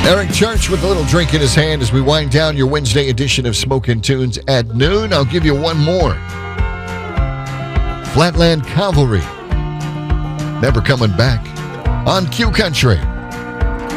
Eric Church with a little drink in his hand as we wind down your Wednesday edition of Smokin' Tunes at noon. I'll give you one more. Flatland Cavalry. Never coming back on Q Country.